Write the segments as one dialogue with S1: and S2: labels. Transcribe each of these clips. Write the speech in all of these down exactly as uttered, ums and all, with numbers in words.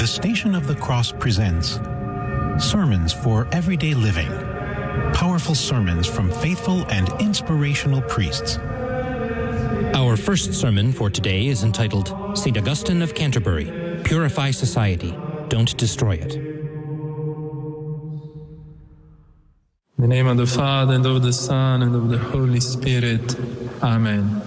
S1: The Station of the Cross presents Sermons for Everyday Living. Powerful sermons from faithful and inspirational priests.
S2: Our first sermon for today is entitled Saint Augustine of Canterbury, Purify Society, Don't Destroy It.
S3: In the name of the Father, and of the Son, and of the Holy Spirit. Amen.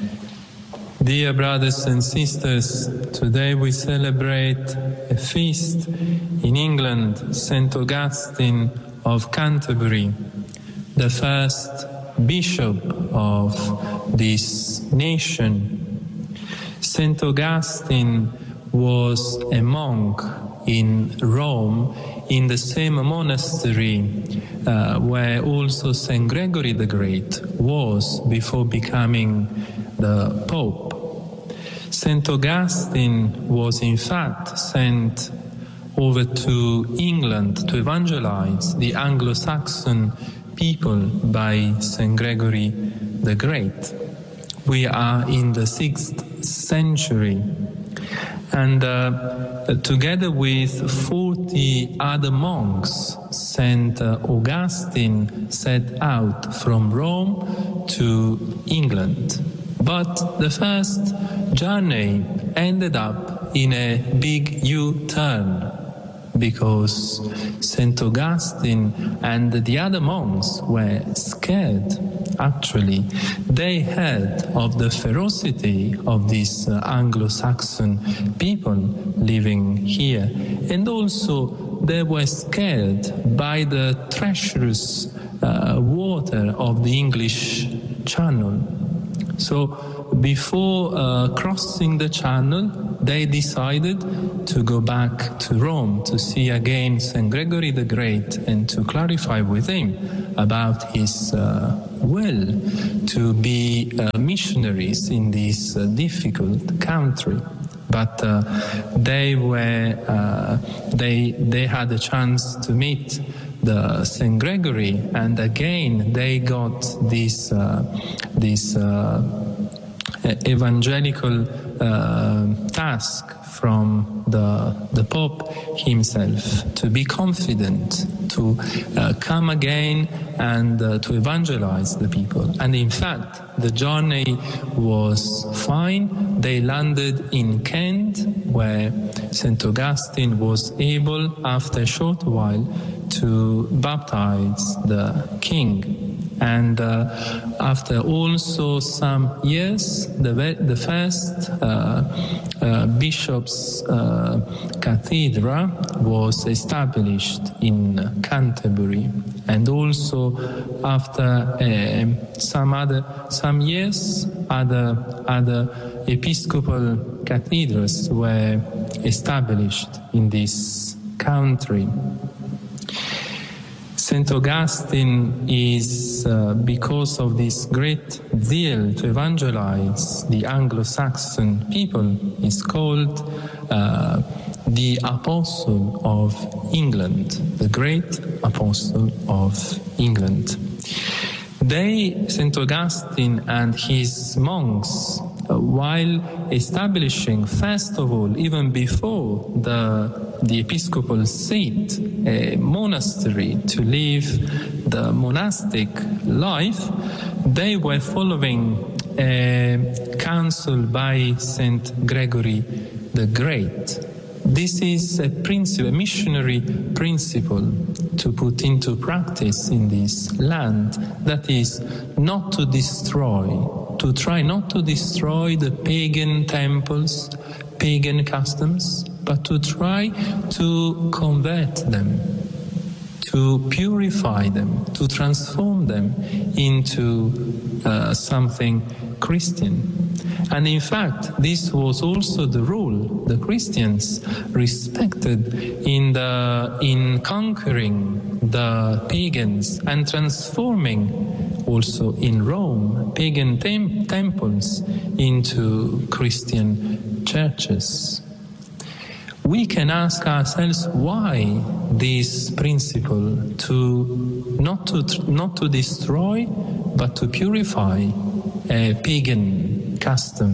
S3: Dear brothers and sisters, today we celebrate a feast in England, Saint Augustine of Canterbury, the first bishop of this nation. Saint Augustine was a monk in Rome, in the same monastery uh, where also Saint Gregory the Great was before becoming the Pope. Saint Augustine was in fact sent over to England to evangelize the Anglo-Saxon people by Saint Gregory the Great. We are in the sixth century, and uh, together with forty other monks, Saint Augustine set out from Rome to England. But the first journey ended up in a big U-turn, because Saint Augustine and the other monks were scared. Actually, they heard of the ferocity of these uh, Anglo-Saxon people living here, and also they were scared by the treacherous uh, water of the English Channel. So before uh, crossing the channel, they decided to go back to Rome to see again Saint Gregory the Great and to clarify with him about his uh, will to be uh, missionaries in this uh, difficult country. But uh, they were uh, they they had a chance to meet the Saint Gregory, and again they got this uh, this uh, evangelical uh, task from the the Pope himself to be confident, to uh, come again and uh, to evangelize the people. And in fact, the journey was fine. They landed in Kent, where Saint Augustine was able, after a short while, to baptize the king. And uh, after also some years, the, the first uh, uh, bishop's uh, cathedral was established in Canterbury. And also after uh, some other some years, other other episcopal cathedrals were established in this country. Saint Augustine is, uh, because of this great zeal to evangelize the Anglo-Saxon people, is called uh, the Apostle of England, the great Apostle of England. They, Saint Augustine and his monks, uh, while establishing, first of all, even before the the episcopal seat, a monastery to live the monastic life, they were following a counsel by Saint Gregory the Great. This is a principle, a missionary principle to put into practice in this land, that is, not to destroy, to try not to destroy the pagan temples, pagan customs, but to try to convert them, to purify them, to transform them into uh, something Christian. And in fact, this was also the rule the Christians respected in the in conquering the pagans and transforming also in Rome pagan tem- temples into Christian churches. We can ask ourselves why this principle to not to not to destroy but to purify a pagan custom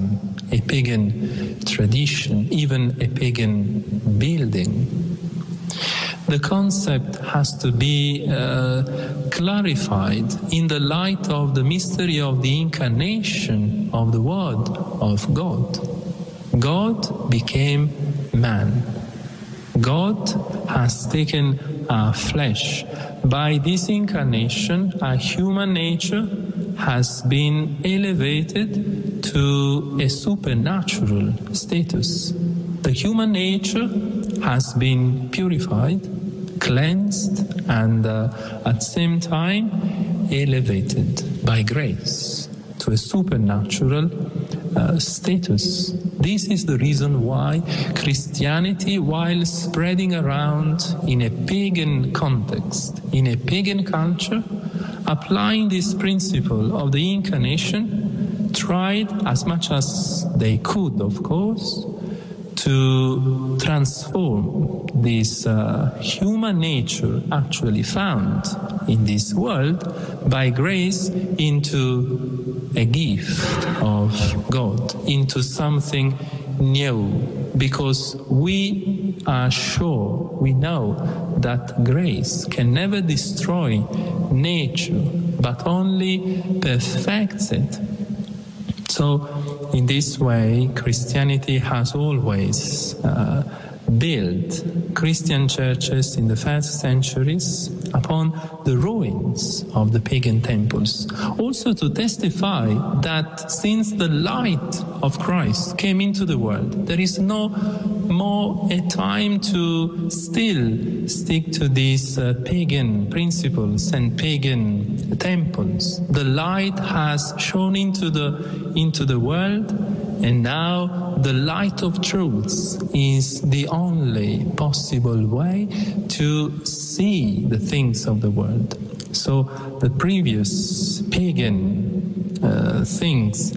S3: a pagan tradition, even a pagan building. The concept has to be uh, clarified in the light of the mystery of the incarnation of the Word of God. God became man. God has taken our flesh. By this incarnation, our human nature has been elevated to a supernatural status. The human nature has been purified, cleansed, and uh, at the same time elevated by grace to a supernatural uh, status. This is the reason why Christianity, while spreading around in a pagan context, in a pagan culture, applying this principle of the incarnation, tried as much as they could, of course, to transform this uh, human nature actually found in this world by grace into a gift of God, into something new, because we are sure, we know that grace can never destroy nature, but only perfects it. So, in this way, Christianity has always uh, built Christian churches in the first centuries upon the ruins of the pagan temples. Also to testify that since the light of Christ came into the world, there is no more a time to still stick to these uh, pagan principles and pagan temples. The light has shone into the into the world, and now the light of truth is the only possible way to see the things of the world. So the previous pagan uh, things